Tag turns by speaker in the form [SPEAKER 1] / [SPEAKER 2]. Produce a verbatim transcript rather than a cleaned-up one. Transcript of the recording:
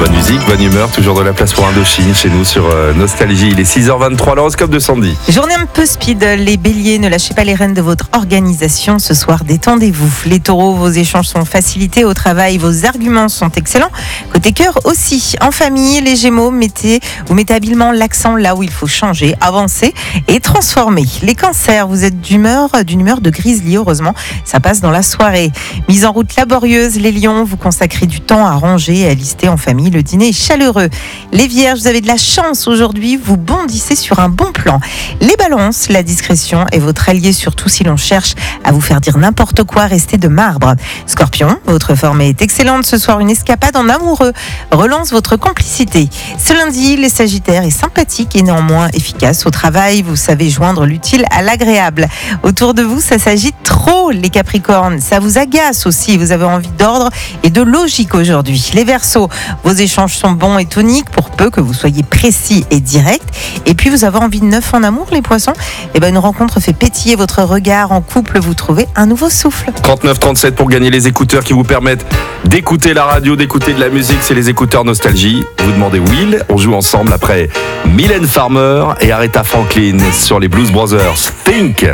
[SPEAKER 1] Bonne musique, bonne humeur, toujours de la place pour Indochine chez nous sur euh, Nostalgie. Il est six heures vingt-trois, l'horoscope de Sandy.
[SPEAKER 2] Journée un peu speed, les béliers, ne lâchez pas les rênes de votre organisation. Ce soir, détendez-vous. Les taureaux, vos échanges sont facilités au travail, vos arguments sont excellents. Côté cœur aussi. En famille, les gémeaux, mettez, vous mettez habilement l'accent là où il faut changer, avancer et transformer. Les cancers, vous êtes d'humeur, d'une humeur de grizzly, heureusement, ça passe dans la soirée. Mise en route laborieuse, les lions, vous consacrez du temps à ranger et à lister en famille. Le dîner est chaleureux. Les vierges, vous avez de la chance aujourd'hui, vous bondissez sur un bon plan. Les balances, la discrétion est votre allié, surtout si l'on cherche à vous faire dire n'importe quoi, restez de marbre. Scorpion, votre forme est excellente ce soir, une escapade en amoureux relance votre complicité. Ce lundi, les sagittaires est sympathique et néanmoins efficace au travail, vous savez joindre l'utile à l'agréable. Autour de vous, ça s'agite trop, les capricornes, ça vous agace aussi, vous avez envie d'ordre et de logique aujourd'hui. Les verseaux, vos échanges sont bons et toniques pour peu que vous soyez précis et direct. Et puis vous avez envie de neuf en amour, les poissons, et ben une rencontre fait pétiller votre regard en couple, vous trouvez un nouveau souffle.
[SPEAKER 1] trente-neuf trente-sept pour gagner les écouteurs qui vous permettent d'écouter la radio, d'écouter de la musique, c'est les écouteurs Nostalgie. Vous demandez Will, on joue ensemble après Mylène Farmer et Aretha Franklin sur les Blues Brothers. Think.